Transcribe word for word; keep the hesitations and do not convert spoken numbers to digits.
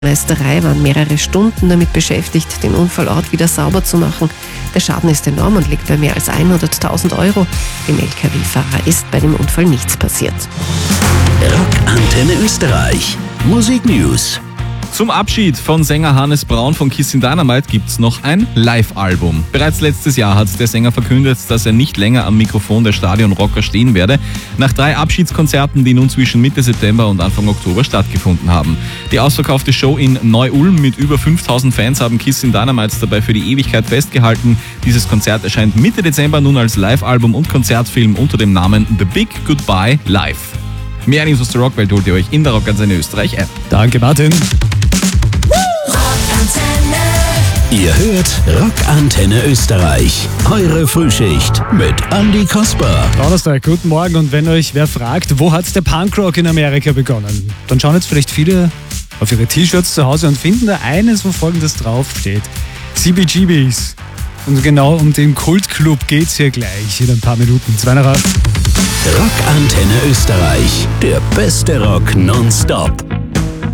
Meisterei waren mehrere Stunden damit beschäftigt, den Unfallort wieder sauber zu machen. Der Schaden ist enorm und liegt bei mehr als hunderttausend Euro. Dem L K W-Fahrer ist bei dem Unfall nichts passiert. Rockantenne Österreich. Musik News. Zum Abschied von Sänger Hannes Braun von Kissin Dynamite gibt's noch ein Live-Album. Bereits letztes Jahr hat der Sänger verkündet, dass er nicht länger am Mikrofon der Stadionrocker stehen werde. Nach drei Abschiedskonzerten, die nun zwischen Mitte September und Anfang Oktober stattgefunden haben. Die ausverkaufte Show in Neu-Ulm mit über fünftausend Fans haben Kissin Dynamite dabei für die Ewigkeit festgehalten. Dieses Konzert erscheint Mitte Dezember nun als Live-Album und Konzertfilm unter dem Namen The Big Goodbye Live. Mehr News aus der Rockwelt holt ihr euch in der Rockantenne Österreich App. Danke, Martin. Ihr hört Rockantenne Österreich. Eure Frühschicht mit Andi Kasper. Donnerstag, guten Morgen. Und wenn euch wer fragt, wo hat der Punkrock in Amerika begonnen, dann schauen jetzt vielleicht viele auf ihre T-Shirts zu Hause und finden da eines, wo Folgendes draufsteht. C B G Bs. Und genau um den Kultclub geht's hier gleich in ein paar Minuten. Zwei nach acht. Rockantenne Österreich. Der beste Rock nonstop.